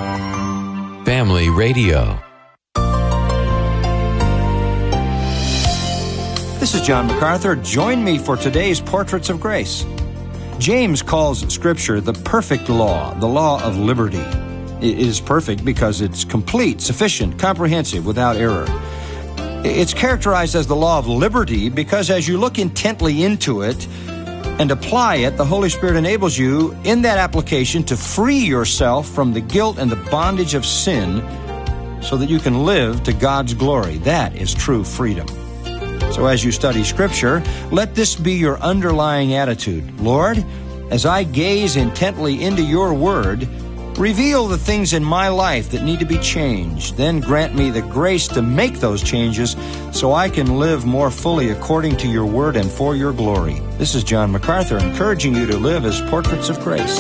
Family Radio. This is John MacArthur. Join me for today's Portraits of Grace. James calls Scripture the perfect law, the law of liberty. It is perfect because it's complete, sufficient, comprehensive, without error. It's characterized as the law of liberty because as you look intently into it and apply it, the Holy Spirit enables you in that application to free yourself from the guilt and the bondage of sin so that you can live to God's glory. That is true freedom. So as you study Scripture, let this be your underlying attitude. Lord, as I gaze intently into your word, reveal the things in my life that need to be changed. Then grant me the grace to make those changes so I can live more fully according to your word and for your glory. This is John MacArthur encouraging you to live as portraits of grace.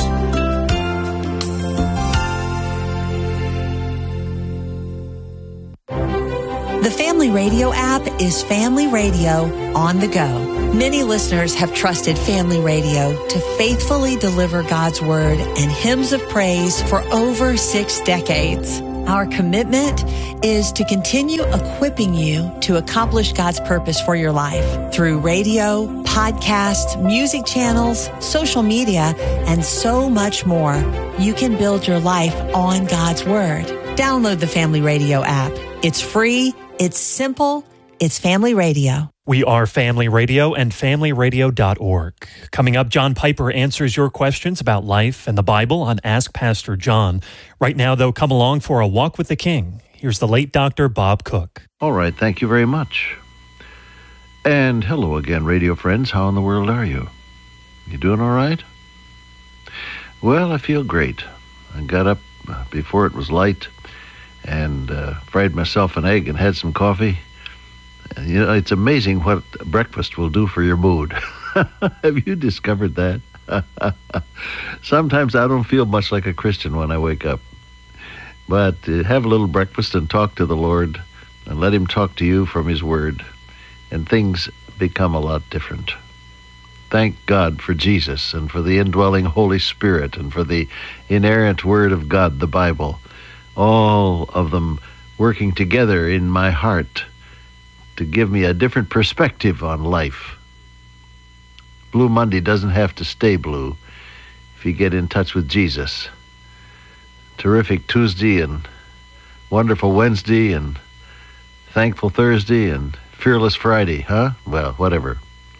The Family Radio app is Family Radio on the go. Many listeners have trusted Family Radio to faithfully deliver God's Word and hymns of praise for over 6 decades. Our commitment is to continue equipping you to accomplish God's purpose for your life through radio, podcasts, music channels, social media, and so much more. You can build your life on God's Word. Download the Family Radio app. It's free. It's simple. It's Family Radio. We are Family Radio and FamilyRadio.org. Coming up, John Piper answers your questions about life and the Bible on Ask Pastor John. Right now, though, come along for a walk with the King. Here's the late Dr. Bob Cook. All right, thank you very much. And hello again, radio friends. How in the world are you? You doing all right? Well, I feel great. I got up before it was light and fried myself an egg and had some coffee. You know, it's amazing what breakfast will do for your mood. Have you discovered that? Sometimes I don't feel much like a Christian when I wake up. But have a little breakfast and talk to the Lord and let Him talk to you from His Word, and things become a lot different. Thank God for Jesus and for the indwelling Holy Spirit and for the inerrant Word of God, the Bible. All of them working together in my heart to give me a different perspective on life. Blue Monday doesn't have to stay blue if you get in touch with Jesus. Terrific Tuesday and wonderful Wednesday and thankful Thursday and fearless Friday, huh? Well, whatever.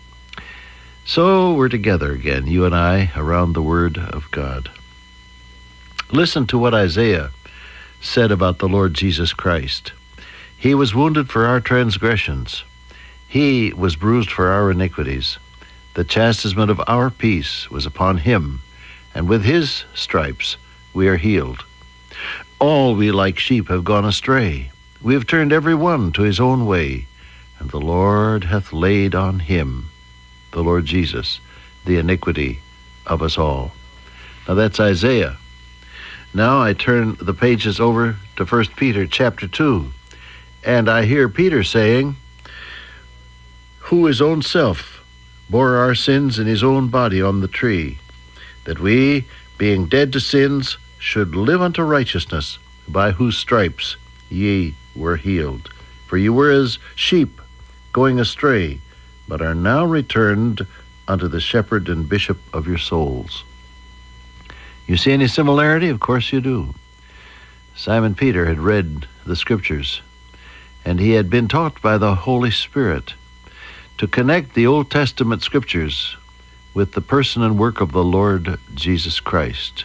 So we're together again, you and I, around the Word of God. Listen to what Isaiah said about the Lord Jesus Christ. He was wounded for our transgressions. He was bruised for our iniquities. The chastisement of our peace was upon him, and with his stripes we are healed. All we like sheep have gone astray. We have turned every one to his own way, and the Lord hath laid on him, the Lord Jesus, the iniquity of us all. Now that's Isaiah. Now I turn the pages over to 1 Peter chapter 2. And I hear Peter saying, who his own self bore our sins in his own body on the tree, that we, being dead to sins, should live unto righteousness, by whose stripes ye were healed. For you were as sheep going astray, but are now returned unto the shepherd and bishop of your souls. You see any similarity? Of course you do. Simon Peter had read the Scriptures, and he had been taught by the Holy Spirit to connect the Old Testament Scriptures with the person and work of the Lord Jesus Christ.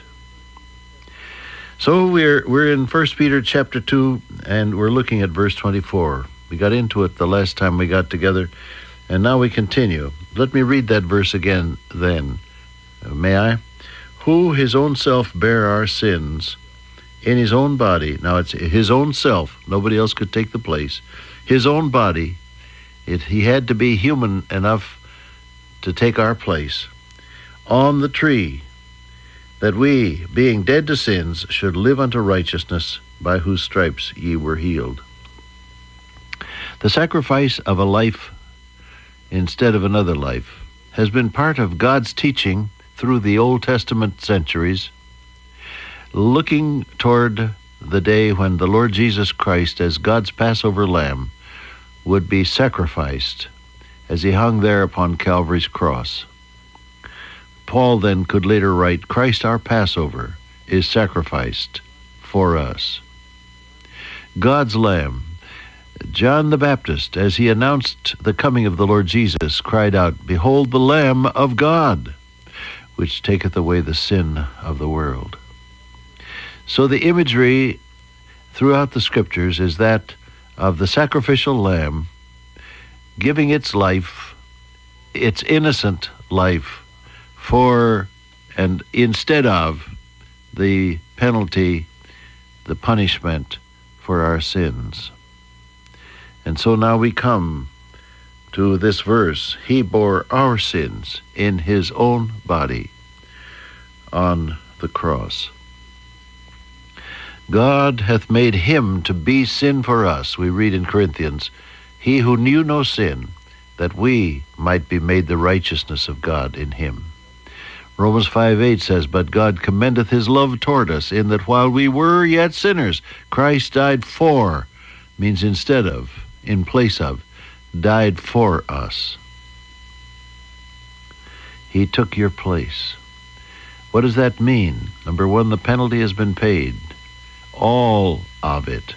So we're in 1 Peter chapter 2, and we're looking at verse 24. We got into it the last time we got together, and now we continue. Let me read that verse again then. May I? Who his own self bare our sins in his own body. Now it's his own self. Nobody else could take the place. His own body. He had to be human enough to take our place on the tree, that we, being dead to sins, should live unto righteousness, by whose stripes ye were healed. The sacrifice of a life instead of another life has been part of God's teaching through the Old Testament centuries. looking toward the day when the Lord Jesus Christ, as God's Passover lamb, would be sacrificed as he hung there upon Calvary's cross. Paul then could later write, Christ our Passover is sacrificed for us. God's Lamb. John the Baptist, as he announced the coming of the Lord Jesus, cried out, Behold the Lamb of God, which taketh away the sin of the world. So the imagery throughout the Scriptures is that of the sacrificial lamb giving its life, its innocent life, for and instead of the penalty, the punishment for our sins. And so now we come to this verse. He bore our sins in his own body on the cross. God hath made him to be sin for us, we read in Corinthians, he who knew no sin, that we might be made the righteousness of God in him. Romans 5:8 says, But God commendeth his love toward us, in that while we were yet sinners, Christ died for, means instead of, in place of, died for us. He took your place. What does that mean? Number one, the penalty has been paid. All of it.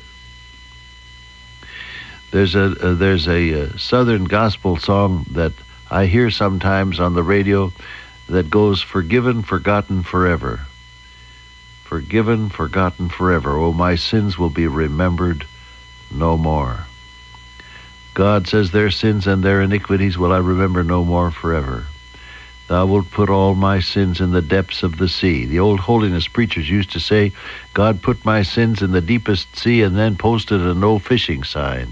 There's a Southern gospel song that I hear sometimes on the radio that goes, Forgiven, forgotten forever. Forgiven, forgotten forever. Oh, my sins will be remembered no more. God says, their sins and their iniquities will I remember no more forever. Thou wilt put all my sins in the depths of the sea. The old holiness preachers used to say, God put my sins in the deepest sea and then posted a no fishing sign.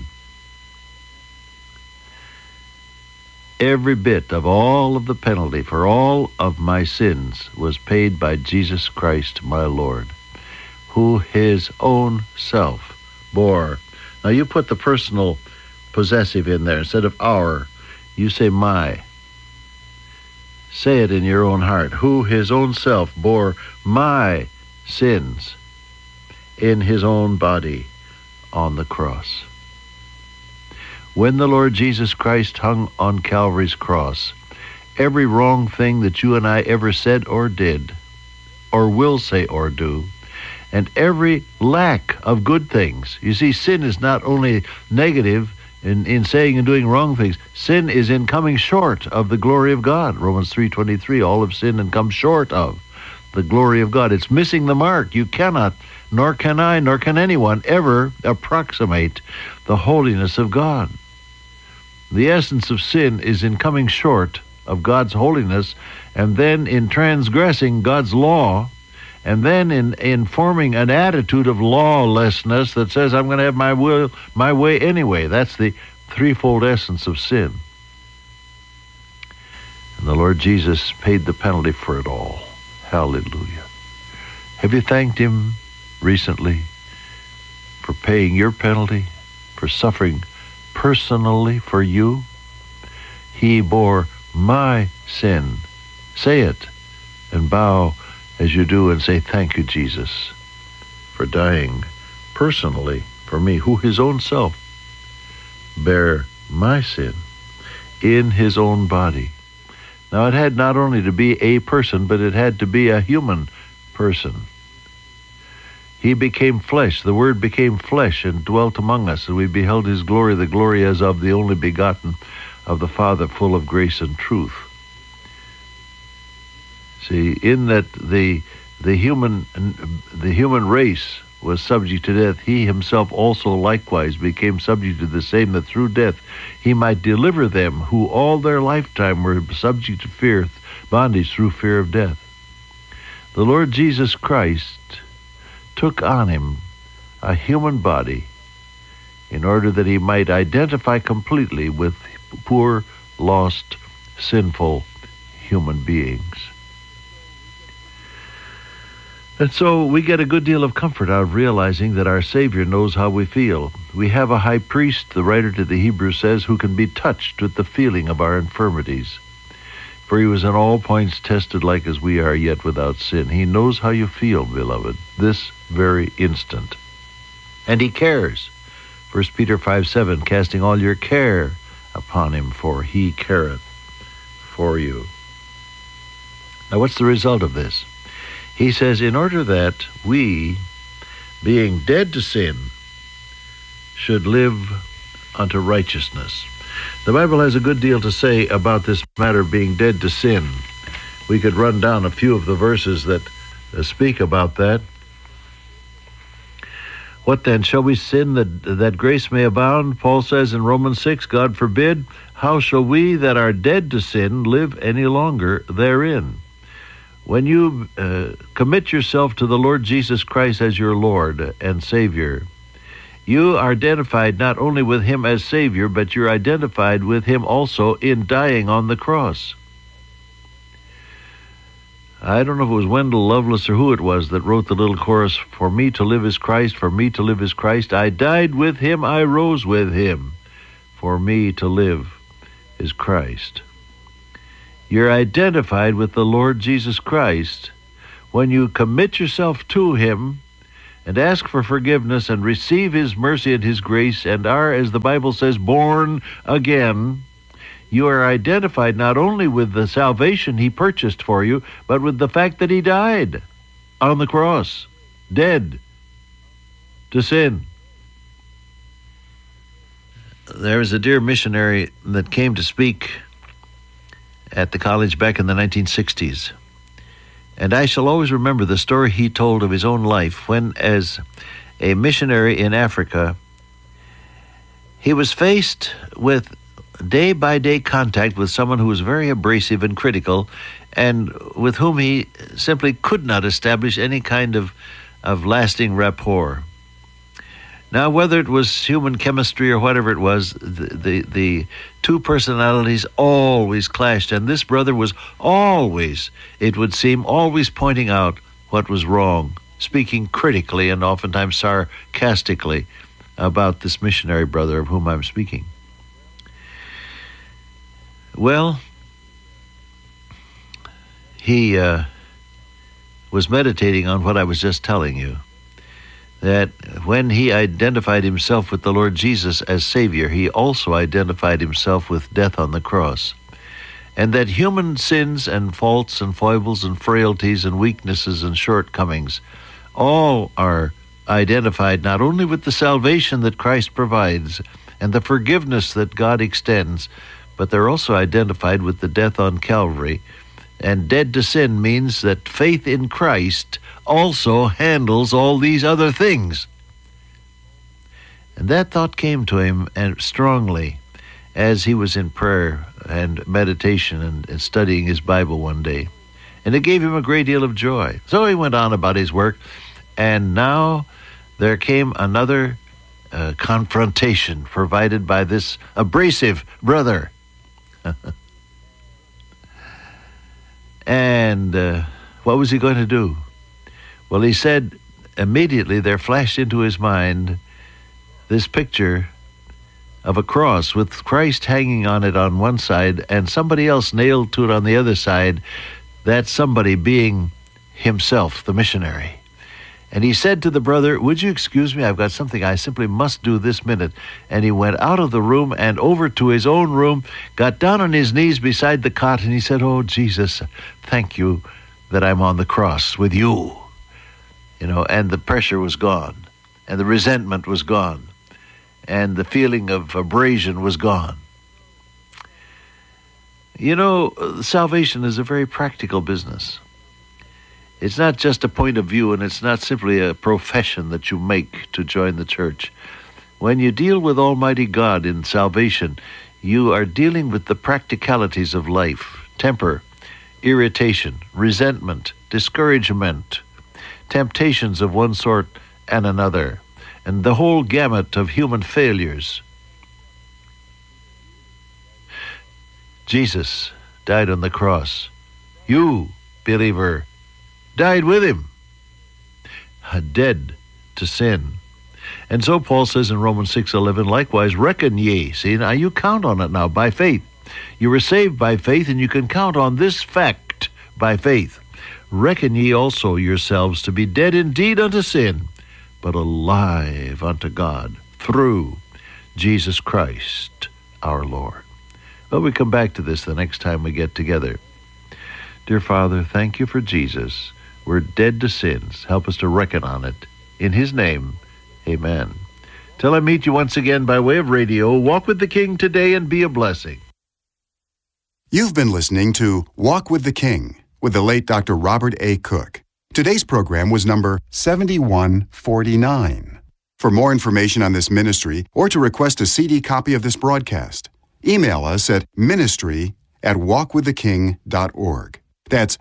Every bit of all of the penalty for all of my sins was paid by Jesus Christ, my Lord, who his own self bore. Now you put the personal possessive in there. Instead of our, you say my. Say it in your own heart. Who his own self bore my sins in his own body on the cross. When the Lord Jesus Christ hung on Calvary's cross, every wrong thing that you and I ever said or did, or will say or do, and every lack of good things. You see, sin is not only negative in saying and doing wrong things. Sin is in coming short of the glory of God. Romans 3:23, all have sinned and come short of the glory of God. It's missing the mark. You cannot, nor can I, nor can anyone ever approximate the holiness of God. The essence of sin is in coming short of God's holiness, and then in transgressing God's law, and then in forming an attitude of lawlessness that says, I'm going to have my way anyway. That's the threefold essence of sin. And the Lord Jesus paid the penalty for it all. Hallelujah. Have you thanked him recently for paying your penalty, for suffering personally for you? He bore my sin. Say it and bow as you do and say, thank you, Jesus, for dying personally for me, who his own self bare my sin in his own body. Now, it had not only to be a person, but it had to be a human person. He became flesh. The Word became flesh and dwelt among us, and we beheld his glory, the glory as of the only begotten of the Father, full of grace and truth. See, in that the human race was subject to death, he himself also likewise became subject to the same, that through death he might deliver them who all their lifetime were subject to fear, bondage through fear of death. The Lord Jesus Christ took on him a human body in order that he might identify completely with poor, lost, sinful human beings. And so we get a good deal of comfort out of realizing that our Savior knows how we feel. We have a high priest, the writer to the Hebrews says, who can be touched with the feeling of our infirmities. For he was in all points tested like as we are, yet without sin. He knows how you feel, beloved, this very instant. And he cares. 1 Peter 5:7, casting all your care upon him, for he careth for you. Now what's the result of this? He says, in order that we, being dead to sin, should live unto righteousness. The Bible has a good deal to say about this matter of being dead to sin. We could run down a few of the verses that speak about that. What then? Shall we sin that grace may abound? Paul says in Romans 6, God forbid. How shall we that are dead to sin live any longer therein? When you commit yourself to the Lord Jesus Christ as your Lord and Savior, you are identified not only with him as Savior, but you're identified with him also in dying on the cross. I don't know if it was Wendell Lovelace or who it was that wrote the little chorus, for me to live is Christ, for me to live is Christ. I died with him, I rose with him. For me to live is Christ. You're identified with the Lord Jesus Christ when you commit yourself to him and ask for forgiveness and receive his mercy and his grace and are, as the Bible says, born again. You are identified not only with the salvation he purchased for you, but with the fact that he died on the cross, dead to sin. There was a dear missionary that came to speak at the college back in the 1960s. And I shall always remember the story he told of his own life when, as a missionary in Africa, he was faced with day-by-day contact with someone who was very abrasive and critical and with whom he simply could not establish any kind of lasting rapport. Now, whether it was human chemistry or whatever it was, the two personalities always clashed, and this brother was always, it would seem, always pointing out what was wrong, speaking critically and oftentimes sarcastically about this missionary brother of whom I'm speaking. Well, he was meditating on what I was just telling you, that when he identified himself with the Lord Jesus as Savior, he also identified himself with death on the cross. And that human sins and faults and foibles and frailties and weaknesses and shortcomings all are identified not only with the salvation that Christ provides and the forgiveness that God extends, but they're also identified with the death on Calvary. And dead to sin means that faith in Christ also handles all these other things. And that thought came to him and strongly as he was in prayer and meditation and studying his Bible one day. And it gave him a great deal of joy. So he went on about his work, and now there came another confrontation provided by this abrasive brother. And what was he going to do? Well, he said immediately there flashed into his mind this picture of a cross with Christ hanging on it on one side and somebody else nailed to it on the other side, that somebody being himself, the missionary. And he said to the brother, would you excuse me? I've got something I simply must do this minute. And he went out of the room and over to his own room, got down on his knees beside the cot, and he said, oh, Jesus, thank you that I'm on the cross with you. You know, and the pressure was gone, and the resentment was gone, and the feeling of abrasion was gone. You know, salvation is a very practical business. It's not just a point of view, and it's not simply a profession that you make to join the church. When you deal with Almighty God in salvation, you are dealing with the practicalities of life: temper, irritation, resentment, discouragement, temptations of one sort and another, and the whole gamut of human failures. Jesus died on the cross. You, believer, died with him, dead to sin. And so Paul says in Romans 6:11, likewise reckon ye. See, now you count on it now by faith. You were saved by faith, and you can count on this fact by faith. Reckon ye also yourselves to be dead indeed unto sin, but alive unto God through Jesus Christ our Lord. Well, we come back to this the next time we get together. Dear Father, thank you for Jesus. We're dead to sins. Help us to reckon on it. In his name, amen. Till I meet you once again by way of radio, walk with the King today and be a blessing. You've been listening to Walk with the King with the late Dr. Robert A. Cook. Today's program was number 7149. For more information on this ministry or to request a CD copy of this broadcast, email us at ministry@walkwiththeking.org. That's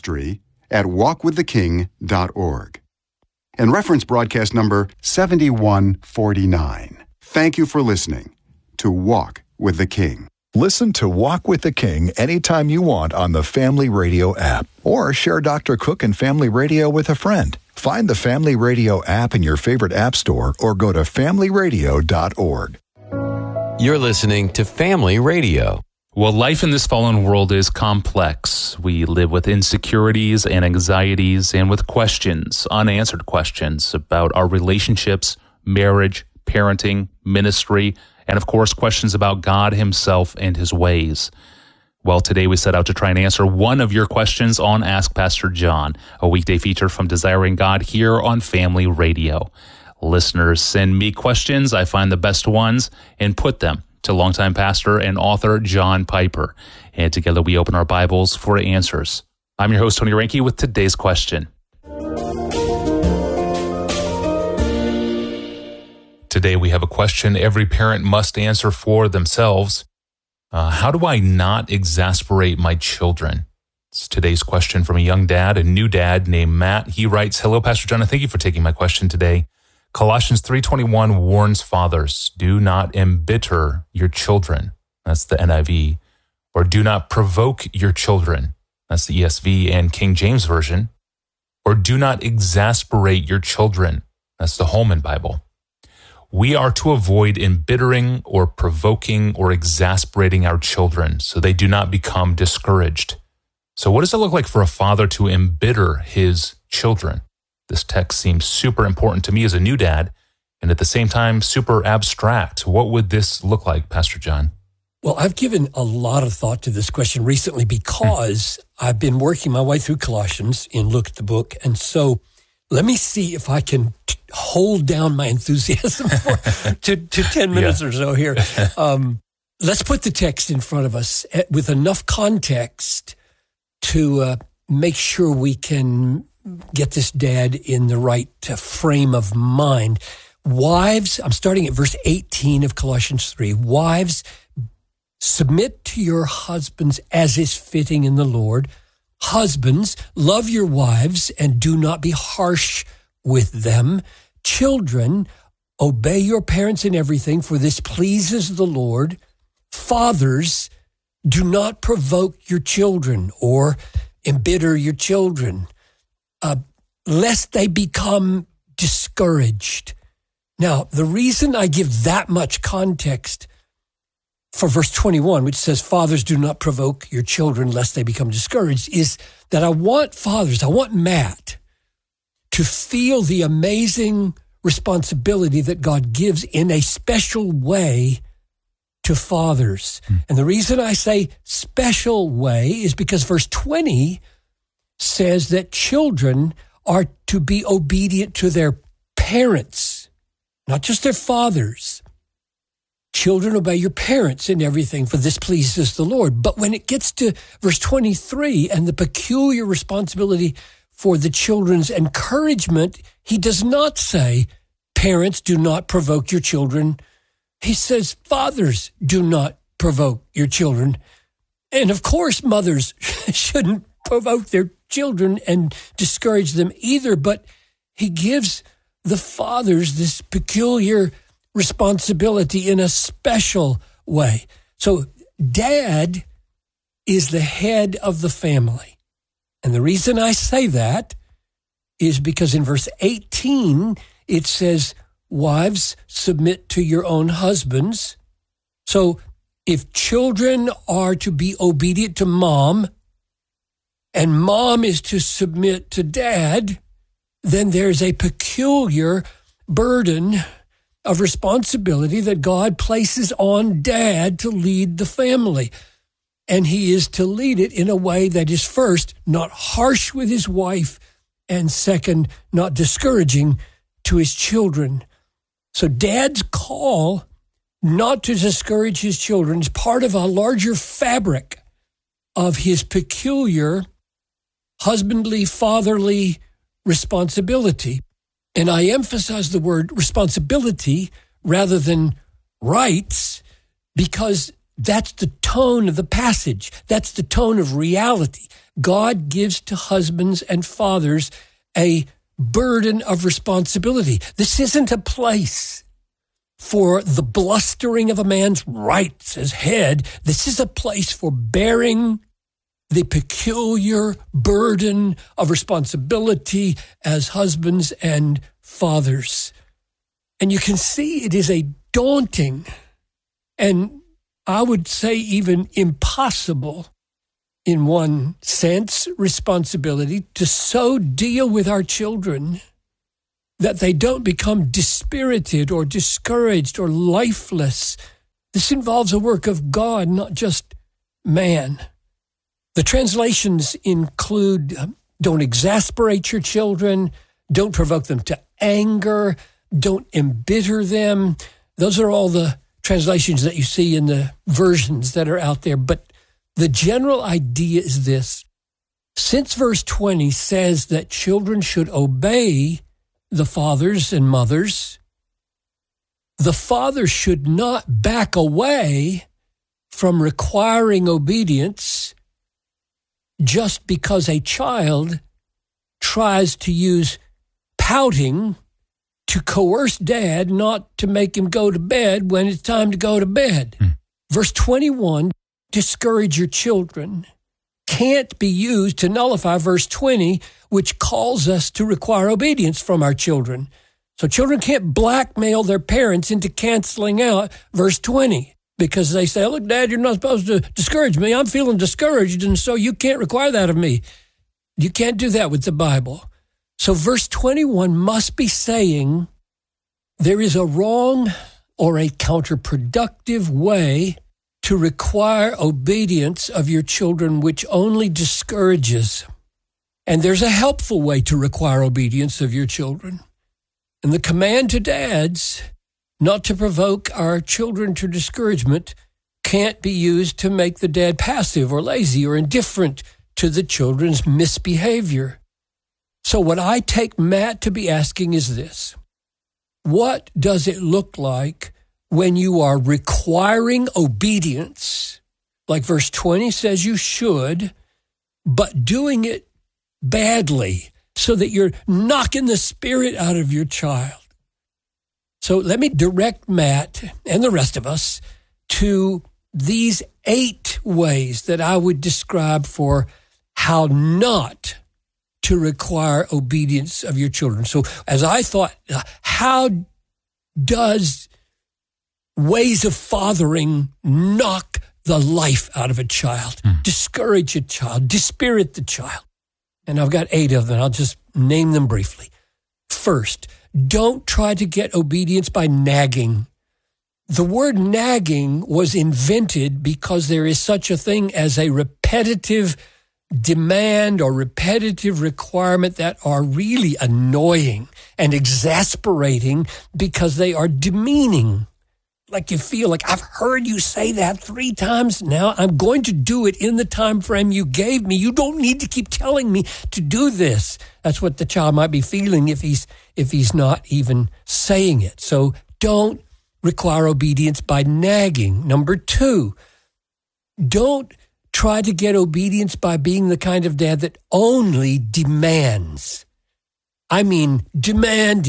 ministry@walkwiththeking.org. And reference broadcast number 7149. Thank you for listening to Walk with the King. Listen to Walk with the King anytime you want on the Family Radio app, or share Dr. Cook and Family Radio with a friend. Find the Family Radio app in your favorite app store or go to familyradio.org. You're listening to Family Radio. Well, life in this fallen world is complex. We live with insecurities and anxieties and with questions, unanswered questions about our relationships, marriage, parenting, ministry, and of course, questions about God himself and his ways. Well, today we set out to try and answer one of your questions on Ask Pastor John, a weekday feature from Desiring God here on Family Radio. Listeners send me questions. I find the best ones and put them to longtime pastor and author John Piper. And together we open our Bibles for answers. I'm your host, Tony Reinke, with today's question. Today we have a question every parent must answer for themselves. How do I not exasperate my children? It's today's question from a young dad, a new dad named Matt. He writes, "Hello, Pastor John, and thank you for taking my question today. Colossians 3:21 warns fathers, do not embitter your children." That's the NIV. Or do not provoke your children. That's the ESV and King James Version. Or do not exasperate your children. That's the Holman Bible. We are to avoid embittering or provoking or exasperating our children so they do not become discouraged. So what does it look like for a father to embitter his children? This text seems super important to me as a new dad, and at the same time, super abstract. What would this look like, Pastor John? Well, I've given a lot of thought to this question recently because I've been working my way through Colossians and looked at the book. And so let me see if I can hold down my enthusiasm to 10 minutes or so here. Let's put the text in front of us with enough context to make sure we can get this dad in the right frame of mind. Wives, I'm starting at verse 18 of Colossians 3. Wives, submit to your husbands as is fitting in the Lord. Husbands, love your wives and do not be harsh with them. Children, obey your parents in everything, for this pleases the Lord. Fathers, do not provoke your children or embitter your children, lest they become discouraged. Now, the reason I give that much context for verse 21, which says, fathers, do not provoke your children lest they become discouraged, is that I want Matt to feel the amazing responsibility that God gives in a special way to fathers. And the reason I say special way is because verse 20 says that children are to be obedient to their parents, not just their fathers. Children, obey your parents in everything, for this pleases the Lord. But when it gets to verse 23 and the peculiar responsibility for the children's encouragement, he does not say, parents, do not provoke your children. He says, fathers, do not provoke your children. And of course, mothers shouldn't provoke their children and discourage them either. But he gives the fathers this peculiar responsibility in a special way. So dad is the head of the family. And the reason I say that is because in verse 18, it says, wives, submit to your own husbands. So if children are to be obedient to mom and mom is to submit to dad, then there's a peculiar burden of responsibility that God places on dad to lead the family. And he is to lead it in a way that is, first, not harsh with his wife, and second, not discouraging to his children. So dad's call not to discourage his children is part of a larger fabric of his peculiar husbandly, fatherly responsibility. And I emphasize the word responsibility rather than rights because that's the tone of the passage. That's the tone of reality. God gives to husbands and fathers a burden of responsibility. This isn't a place for the blustering of a man's rights as head. This is a place for bearing the peculiar burden of responsibility as husbands and fathers. And you can see it is a daunting and I would say even impossible, in one sense, responsibility to so deal with our children that they don't become dispirited or discouraged or lifeless. This involves a work of God, not just man. The translations include, don't exasperate your children, don't provoke them to anger, don't embitter them. Those are all the translations that you see in the versions that are out there. But the general idea is this. Since verse 20 says that children should obey the fathers and mothers, the father should not back away from requiring obedience just because a child tries to use pouting to coerce dad not to make him go to bed when it's time to go to bed. Verse 21, discourage your children, can't be used to nullify verse 20, which calls us to require obedience from our children. So children can't blackmail their parents into canceling out verse 20 because they say, look, Dad, you're not supposed to discourage me. I'm feeling discouraged, and so you can't require that of me. You can't do that with the Bible. So verse 21 must be saying there is a wrong or a counterproductive way to require obedience of your children, which only discourages. And there's a helpful way to require obedience of your children. And the command to dads not to provoke our children to discouragement can't be used to make the dad passive or lazy or indifferent to the children's misbehavior. So what I take Matt to be asking is this. What does it look like when you are requiring obedience, like verse 20 says you should, but doing it badly so that you're knocking the spirit out of your child? So let me direct Matt and the rest of us to these 8 ways that I would describe for how not to require obedience of your children. So as I thought, how does ways of fathering knock the life out of a child, discourage a child, dispirit the child? And I've got 8 of them. I'll just name them briefly. First, don't try to get obedience by nagging. The word nagging was invented because there is such a thing as a repetitive demand or repetitive requirement that are really annoying and exasperating because they are demeaning. Like you feel like, I've heard you say that 3 times now. I'm going to do it in the time frame you gave me. You don't need to keep telling me to do this. That's what the child might be feeling if he's not even saying it. So don't require obedience by nagging. Number 2, don't try to get obedience by being the kind of dad that only demands. I mean, demand.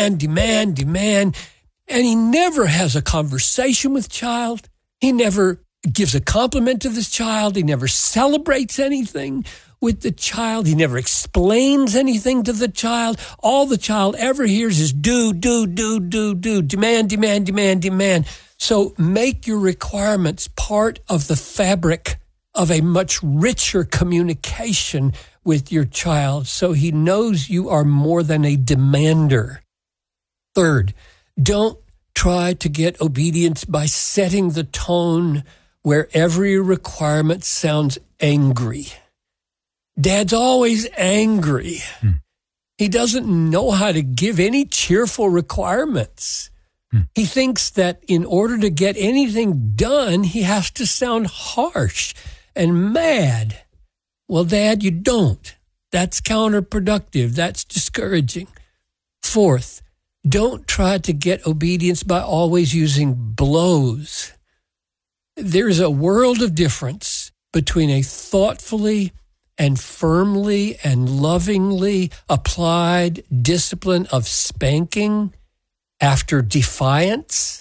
And he never has a conversation with child. He never gives a compliment to this child. He never celebrates anything with the child. He never explains anything to the child. All the child ever hears is do, demand. So make your requirements part of the fabric of a much richer communication with your child so he knows you are more than a demander. Third, don't try to get obedience by setting the tone where every requirement sounds angry. Dad's always angry. He doesn't know how to give any cheerful requirements. He thinks that in order to get anything done, he has to sound harsh and mad. Well, Dad, you don't. That's counterproductive. That's discouraging. Fourth, don't try to get obedience by always using blows. There's a world of difference between a thoughtfully and firmly and lovingly applied discipline of spanking after defiance,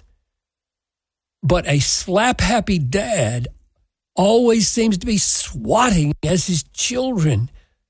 but a slap-happy dad always seems to be swatting as his children.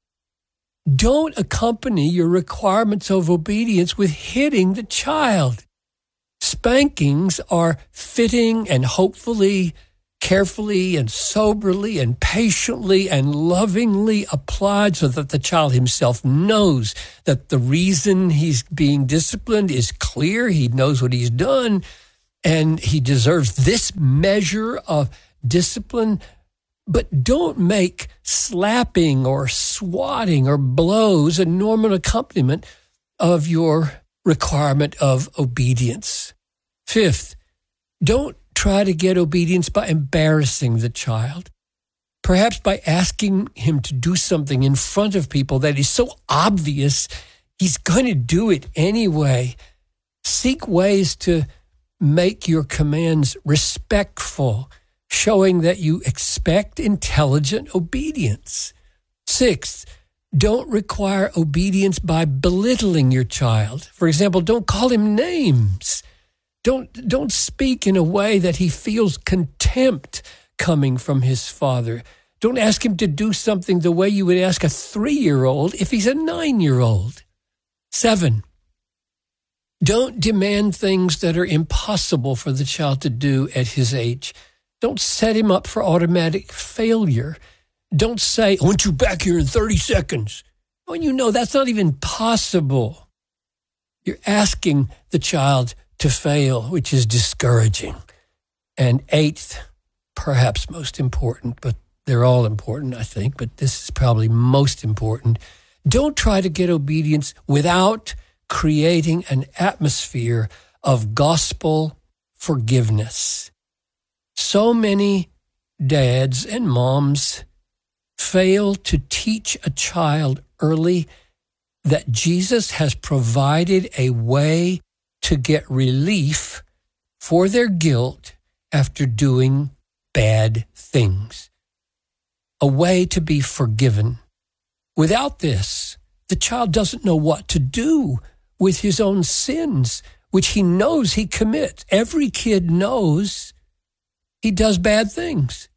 Don't accompany your requirements of obedience with hitting the child. Spankings are fitting and hopefully, carefully and soberly and patiently and lovingly applied so that the child himself knows that the reason he's being disciplined is clear. He knows what he's done and he deserves this measure of discipline. But don't make slapping or swatting or blows a normal accompaniment of your requirement of obedience. Fifth, don't try to get obedience by embarrassing the child, perhaps by asking him to do something in front of people that is so obvious he's going to do it anyway. Seek ways to make your commands respectful, showing that you expect intelligent obedience. Sixth, don't require obedience by belittling your child. For example, don't call him names. Don't speak in a way that he feels contempt coming from his father. Don't ask him to do something the way you would ask a 3-year-old if he's a 9-year-old. 7, don't demand things that are impossible for the child to do at his age. Don't set him up for automatic failure. Don't say, I want you back here in 30 seconds. When you know that's not even possible. You're asking the child to fail, which is discouraging. And 8th, perhaps most important, but they're all important, I think, but this is probably most important. Don't try to get obedience without creating an atmosphere of gospel forgiveness. So many dads and moms fail to teach a child early that Jesus has provided a way to get relief for their guilt after doing bad things. A way to be forgiven. Without this, the child doesn't know what to do with his own sins, which he knows he commits. Every kid knows he does bad things.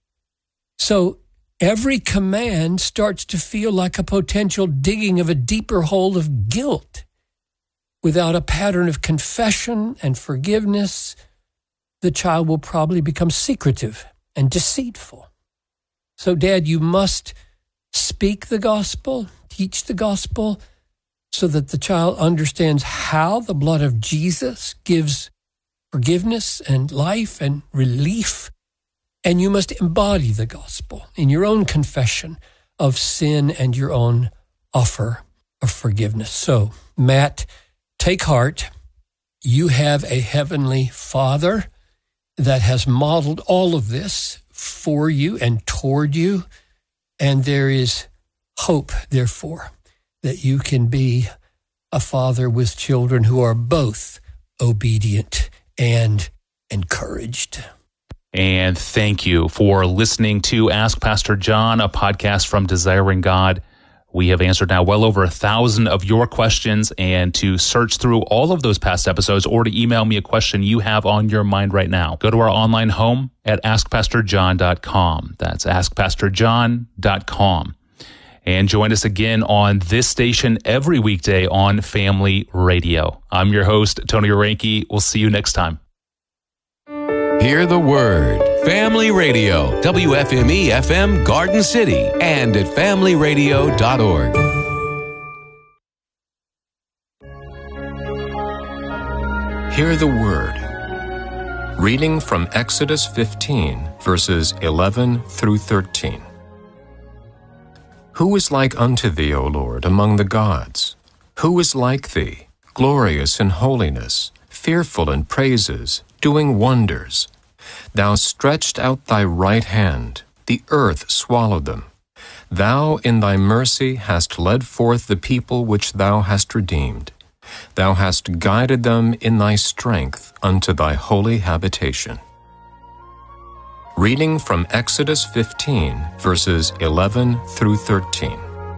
So every command starts to feel like a potential digging of a deeper hole of guilt. Without a pattern of confession and forgiveness, the child will probably become secretive and deceitful. So, Dad, you must speak the gospel, teach the gospel, so that the child understands how the blood of Jesus gives forgiveness and life and relief. And you must embody the gospel in your own confession of sin and your own offer of forgiveness. So, Matt, take heart. You have a heavenly Father that has modeled all of this for you and toward you. And there is hope, therefore, that you can be a father with children who are both obedient and encouraged. And thank you for listening to Ask Pastor John, a podcast from Desiring God. We have answered now well over 1,000 of your questions, and to search through all of those past episodes or to email me a question you have on your mind right now, go to our online home at askpastorjohn.com. That's askpastorjohn.com. And join us again on this station every weekday on Family Radio. I'm your host, Tony Orenke. We'll see you next time. Hear the Word. Family Radio, WFME FM Garden City, and at familyradio.org. Hear the Word. Reading from Exodus 15, verses 11 through 13. Who is like unto thee, O Lord, among the gods? Who is like thee, glorious in holiness, fearful in praises, doing wonders? Thou stretched out thy right hand, the earth swallowed them. Thou in thy mercy hast led forth the people which thou hast redeemed. Thou hast guided them in thy strength unto thy holy habitation. Reading from Exodus 15, verses 11 through 13.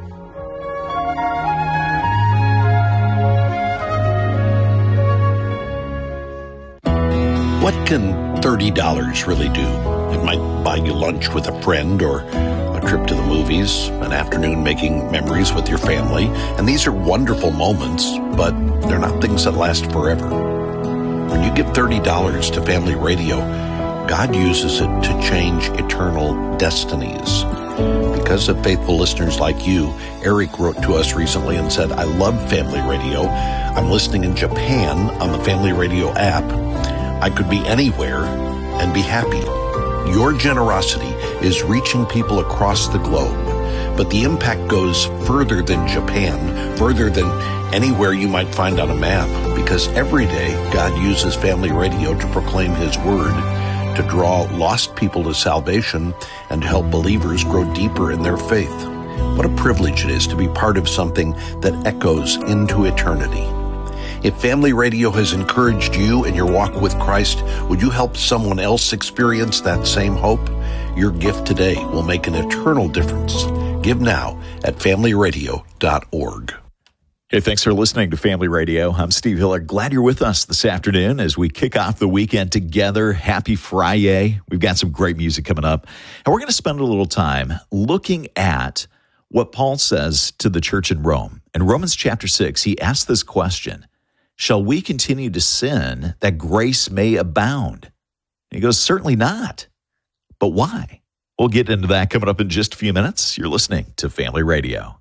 What can $30 really do? It might buy you lunch with a friend or a trip to the movies, an afternoon making memories with your family. And these are wonderful moments, but they're not things that last forever. When you give $30 to Family Radio, God uses it to change eternal destinies. Because of faithful listeners like you, Eric wrote to us recently and said, I love Family Radio. I'm listening in Japan on the Family Radio app. I could be anywhere and be happy. Your generosity is reaching people across the globe, but the impact goes further than Japan, further than anywhere you might find on a map, because every day God uses Family Radio to proclaim His Word, to draw lost people to salvation, and to help believers grow deeper in their faith. What a privilege it is to be part of something that echoes into eternity. If Family Radio has encouraged you in your walk with Christ, would you help someone else experience that same hope? Your gift today will make an eternal difference. Give now at familyradio.org. Hey, thanks for listening to Family Radio. I'm Steve Hiller. Glad you're with us this afternoon as we kick off the weekend together. Happy Friday. We've got some great music coming up. And we're going to spend a little time looking at what Paul says to the church in Rome. In Romans chapter 6, he asks this question: shall we continue to sin that grace may abound? And he goes, certainly not. But why? We'll get into that coming up in just a few minutes. You're listening to Family Radio.